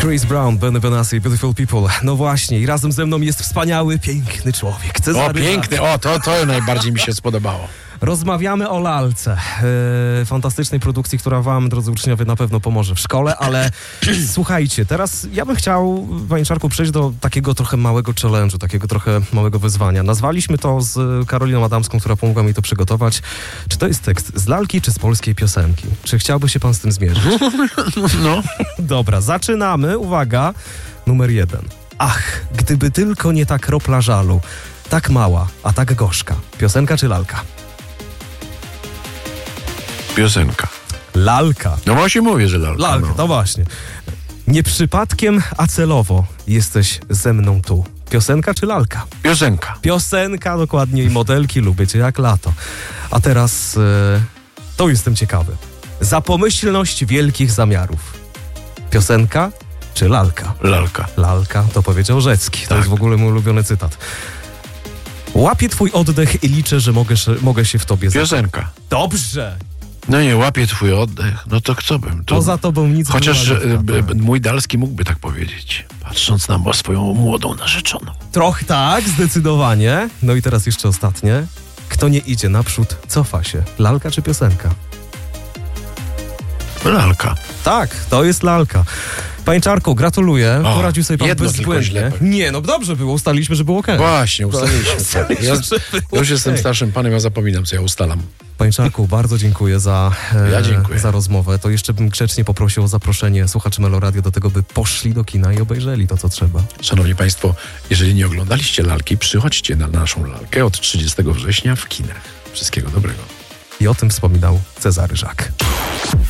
Chris Brown, Benny Benassi, Beautiful People. No właśnie, i razem ze mną jest wspaniały, piękny człowiek. O, piękny, to najbardziej mi się spodobało. Rozmawiamy o lalce. Fantastycznej produkcji, która wam, drodzy uczniowie, na pewno pomoże w szkole, ale słuchajcie, teraz ja bym chciał, panie Czarku, przejść do takiego trochę małego challenge'u, takiego trochę małego wyzwania. Nazwaliśmy to z Karoliną Adamską, która pomogła mi to przygotować. Czy to jest tekst z lalki, czy z polskiej piosenki? Czy chciałby się pan z tym zmierzyć? No. Dobra, zaczynamy. Uwaga, numer 1. Ach, gdyby tylko nie ta kropla żalu. Tak mała, a tak gorzka. Piosenka czy lalka? Piosenka. Lalka. No właśnie mówię, że lalka. Lalka, no. to właśnie. Nie przypadkiem, a celowo jesteś ze mną tu. Piosenka czy lalka? Piosenka. Piosenka, dokładnie, i modelki lubię cię jak lato. A teraz to jestem ciekawy. Za pomyślność wielkich zamiarów. Piosenka czy lalka? Lalka. Lalka, to powiedział Rzecki. To Tak. jest w ogóle mój ulubiony cytat. Łapię twój oddech i liczę, że mogę się w tobie zakochać. Piosenka. Dobrze! No nie, łapię twój oddech. No to kto bym? To... Poza tobą nic Chociaż nie ma. mój Dalski mógłby tak powiedzieć, patrząc na swoją młodą narzeczoną. Trochę tak, zdecydowanie. No i teraz jeszcze ostatnie. Kto nie idzie naprzód, cofa się. Lalka czy piosenka? Lalka. Tak, to jest lalka. Panie Czarku, gratuluję. O, Poradził sobie pan jedno tylko bezbłędnie. źle. Nie, no dobrze było, ustaliliśmy, że było okej. Właśnie, ustaliliśmy. Ja już jestem starszym panem, ja zapominam, co ja ustalam. Panie Czarku, bardzo dziękuję Ja dziękuję. za rozmowę. To jeszcze bym grzecznie poprosił o zaproszenie słuchaczy Meloradio do tego, by poszli do kina i obejrzeli to, co trzeba. Szanowni państwo, jeżeli nie oglądaliście lalki, przychodźcie na naszą lalkę od 30 września w kinach. Wszystkiego dobrego. I o tym wspominał Cezary Żak.